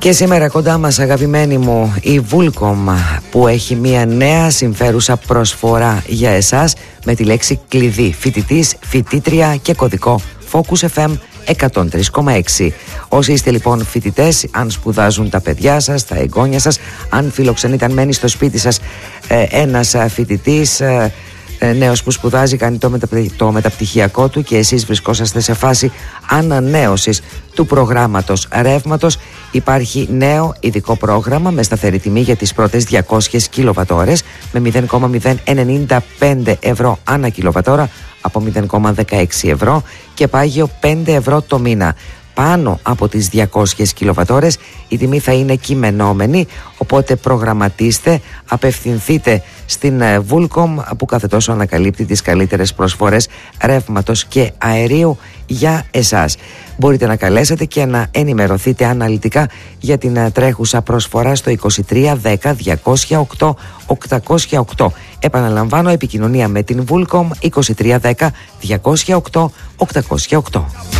Και σήμερα κοντά μας, αγαπημένοι μου, η Vulcom, που έχει μια νέα συμφέρουσα προσφορά για εσάς με τη λέξη κλειδί φοιτητής, φοιτήτρια και κωδικό Focus FM 103,6. Όσοι είστε λοιπόν φοιτητές, αν σπουδάζουν τα παιδιά σας, τα εγγόνια σας, αν φιλοξενείτε, αν μένει στο σπίτι σας ένας φοιτητής νέος που σπουδάζει, κάνει το μεταπτυχιακό του και εσείς βρισκόσαστε σε φάση ανανέωσης του προγράμματος ρεύματος, υπάρχει νέο ειδικό πρόγραμμα με σταθερή τιμή για τις πρώτες 200 κιλοβατόρες με 0,095 ευρώ ανά κιλοβατόρα από 0,16 ευρώ και πάγιο 5 ευρώ το μήνα. Πάνω από τις 200 κιλοβατόρες η τιμή θα είναι κειμενόμενη, οπότε προγραμματίστε, απευθυνθείτε στην Vulcom που κάθε τόσο ανακαλύπτει τις καλύτερες προσφορές ρεύματος και αερίου για εσάς. Μπορείτε να καλέσετε και να ενημερωθείτε αναλυτικά για την τρέχουσα προσφορά στο 23 10 208 808. Επαναλαμβάνω, επικοινωνία με την Vulcom 23 10 208 808.